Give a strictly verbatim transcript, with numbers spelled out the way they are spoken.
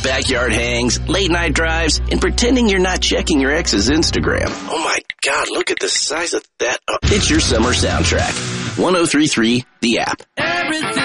backyard hangs, late night drives, and pretending you're not checking your ex's Instagram. Oh my God, look at the size of that. Oh, it's your summer soundtrack. one oh three point three, The App. Everything